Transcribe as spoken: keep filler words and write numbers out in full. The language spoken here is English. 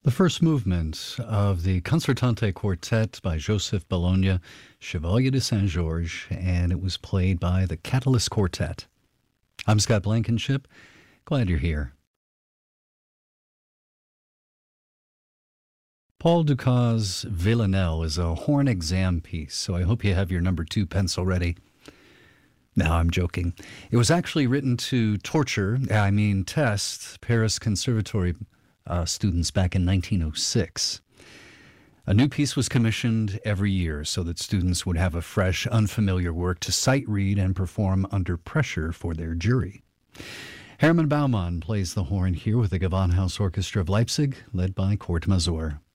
The first movement of the Concertante Quartet by Joseph Bologna, Chevalier de Saint-Georges, and it was played by the Catalyst Quartet. I'm Scott Blankenship. Glad you're here. Paul Dukas' Villanelle is a horn exam piece, so I hope you have your number two pencil ready. No, I'm joking. It was actually written to torture, I mean test, Paris Conservatory uh, students back in nineteen oh six. A new piece was commissioned every year so that students would have a fresh, unfamiliar work to sight read and perform under pressure for their jury. Hermann Baumann plays the horn here with the Gewandhaus Orchestra of Leipzig, led by Kurt Masur.